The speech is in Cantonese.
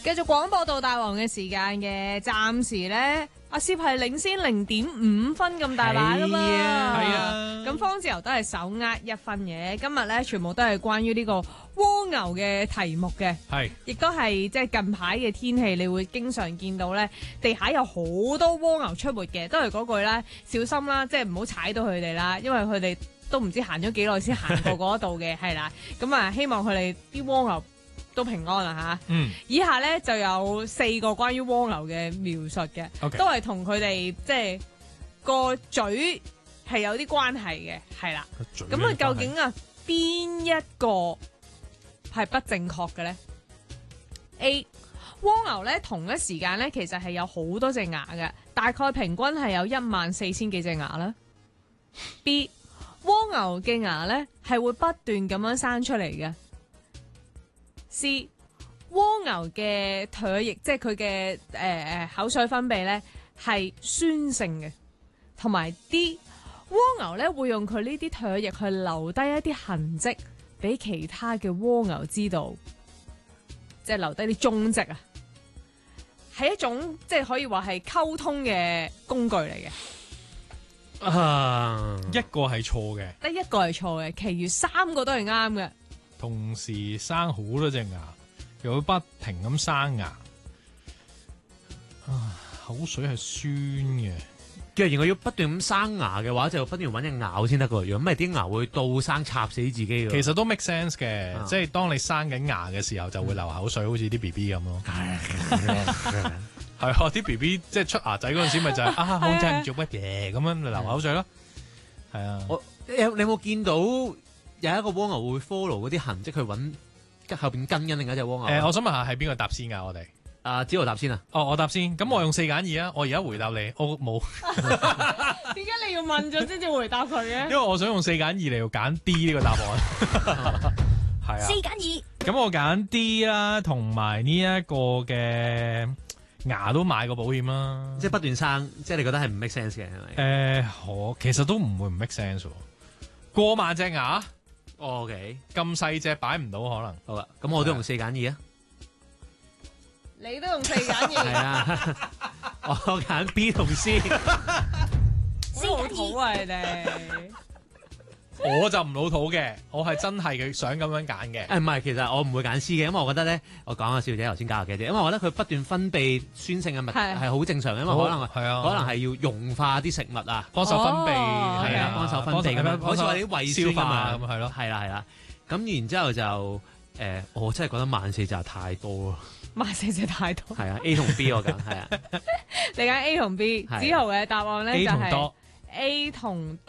繼續廣播道大王嘅時間嘅，暫時咧阿攝係領先0.5分咁大把噶嘛， 係啊， 咁方志柔都係手握1分嘅。今日咧全部都係關於呢個蝸牛嘅題目嘅， 係， 亦都係即係近排嘅天氣，你會經常見到咧地下有好多蝸牛出沒嘅，都係嗰句啦，小心啦，即係唔好踩到佢哋啦，因為佢哋都唔知行咗幾耐先行過嗰度嘅，係啦，咁啊希望佢哋啲蝸牛都平安啦嚇。以下咧就有4個關於蝸牛嘅描述嘅 ，okay， 都係同佢哋即係個嘴係有啲關係嘅，係啦。咁啊，究竟啊邊一個係不正確嘅咧 ？A 蝸牛咧同一時間咧其實係有好多隻牙嘅，大概平均係有14000幾隻牙啦。B 蝸牛嘅牙咧係會不斷咁樣生出嚟嘅。C 蝸牛嘅唾液，即係佢嘅口水分泌咧係酸性嘅，同埋 D 蝸牛咧會用佢呢啲唾液去留低一啲痕跡俾其他嘅蝸牛知道，即係留低啲蹤跡啊，係一種即係可以話係溝通嘅工具嚟嘅。 一個係錯嘅， 得一個係錯嘅，其餘3個都係啱嘅。 同時生好多隻牙，又會不停咁生牙。口水係酸嘅。 既然我要不斷咁生牙嘅話，就不斷揾隻咬先得㗎。如果唔係，啲牙會倒生插死自己嘅。 其實都 make sense 嘅，即係當你生緊牙嘅時候，就會流口水，好似啲 B B 咁咯。係啊，啲 B B 即係出牙仔嗰陣時，咪就係控制唔住乜嘢咁樣流口水咯。係啊， 你有冇見到有一個蝸牛會 follow 嗰啲痕跡去揾後邊跟緊另一隻蝸牛？ 我想問下係邊個答先㗎？我哋子豪答先啊。 我答先。咁我用4揀2啊。我而家回答你，我冇。 點解你要問咗先至回答佢嘅？ 因為我想用4揀2嚟揀 D 呢個答案。係啊。 4揀2。咁我揀 D 啦，同埋呢一個嘅牙都買過保險啦。 即係不斷生，即係你覺得係唔 make sense 嘅係咪？ 其實都唔會唔 make sense 喎。過萬隻牙。 OK， 咁細隻擺唔到可能。 好啦，咁我都用4揀2啊。 你都用4揀2。 係啊，我揀 B 同 C。 好老土啊你哋！ 我就唔老土嘅，我係真係想咁樣揀嘅。 唔係，其實我唔會揀 C 嘅，因為我覺得咧，我講下小姐頭先教嘅啫，因為我覺得佢不斷分泌酸性嘅物係好正常嘅，因為可能係要溶化啲食物啊， 幫手分泌， 係啊，幫手分泌咁樣，好似話啲胃酸消化咁係咯， 係啦。咁然之後就我真係覺得14000隻太多咯 ，14000隻太多。 係啊 ，A 同 B 我揀係啊。 你揀 A 同 B， 子豪嘅答案咧就係 A 同